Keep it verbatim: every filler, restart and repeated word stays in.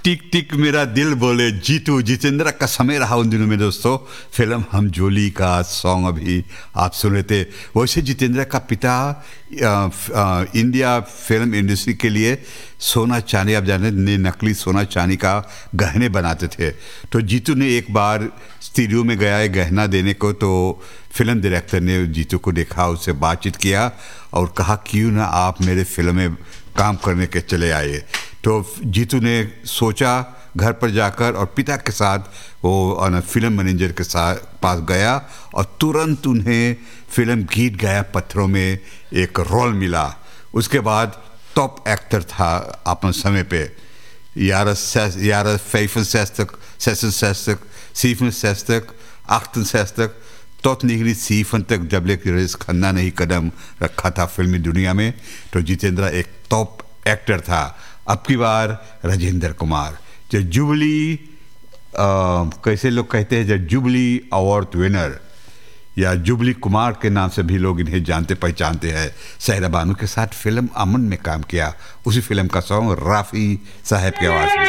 टिक टिक मेरा दिल बोले जीतू, जितेंद्र का समय रहा उन दिनों में दोस्तों। फिल्म हम जोली का सॉन्ग अभी आप सुन रहे थे। वैसे जितेंद्र का पिता आ, आ, इंडिया फिल्म इंडस्ट्री के लिए सोना चांदी, आप जाने ने नकली सोना चांदी का गहने बनाते थे। तो जीतू ने एक बार स्टूडियो में गया है गहना देने को, तो फिल्म डायरेक्टर ने जीतू को देखा, उससे बातचीत किया और कहा क्यों ना आप मेरे फिल्म में काम करने के चले आए। तो जीतू ने सोचा घर पर जाकर और पिता के साथ वो फिल्म मैनेजर के साथ पास गया और तुरंत उन्हें फिल्म गीत गाया पत्थरों में एक रोल मिला। उसके बाद टॉप एक्टर था अपन समय पे, यार यार फैफन सेस्तक सेसन सेस्तक सीफन सेस्तक आख्तन सेस्तक तोत निगरी सीफन तक जब लेकर रेस खन्ना नहीं कदम रखा था फिल्मी दुनिया में। तो जितेंद्र एक टॉप एक्टर था। अब की बार राजेंद्र कुमार जो जुबली कैसे लोग कहते हैं, जो जुबली अवार्ड विनर या जुबली कुमार के नाम से भी लोग इन्हें जानते पहचानते हैं। सायरा बानू के साथ फिल्म अमन में काम किया, उसी फिल्म का सॉन्ग राफी साहब के आवाज़ में।